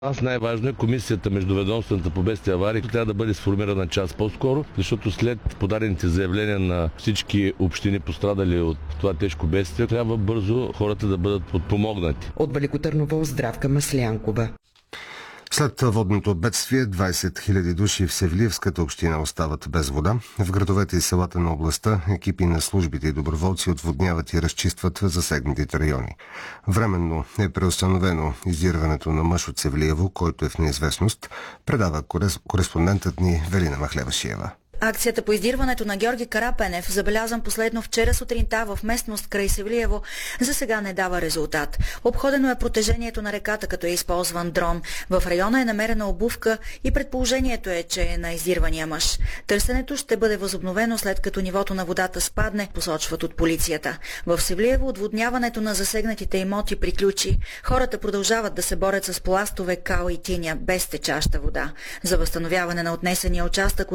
Аз най-важно е комисията междуведомствената по бедствия и аварии трябва да бъде сформирана час по-скоро, защото след подадените заявления на всички общини пострадали от това тежко бедствие, трябва бързо хората да бъдат подпомогнати. От Велико Търново Здравка Маслянкова. След водното бедствие 20 000 души в Севлиевската община остават без вода. В градовете и селата на областта екипи на службите и доброволци отводняват и разчистват засегнатите райони. Временно е преустановено издирването на мъж от Севлиево, който е в неизвестност, предава кореспондентът ни Велина Махлевашиева. Акцията по издирването на Георги Карапенев, забелязан последно вчера сутринта в местност край Севлиево, за сега не дава резултат. Обходено е протежението на реката, като е използван дрон. В района е намерена обувка и предположението е, че е на издирвания мъж. Търсенето ще бъде възобновено след като нивото на водата спадне, посочват от полицията. В Севлиево отводняването на засегнатите имоти приключи. Хората продължават да се борят с пластове, кал и тиня без течаща вода. За възстановяване на отнесения участък